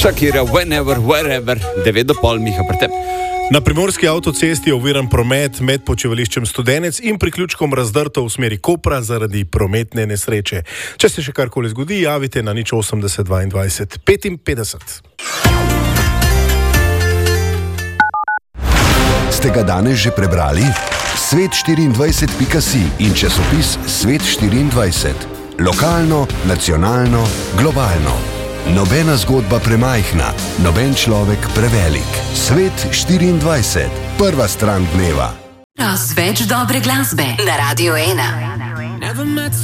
Shakira, whenever, wherever, 9:30, Miha, pri tebi. Na primorski avtocesti je oviran promet med počivališčem Studenec in priključkom Razdrto v smeri Kopra zaradi prometne nesreče. Če se še karkoli zgodi, javite na 080 22 55. Ste ga danes že prebrali? Svet24.si in časopis Svet24. Lokalno, nacionalno, globalno. Nobena zgodba premajhna, noben človek prevelik. Svet24. Prva stran dneva. Več dobre glasbe na Radio 1.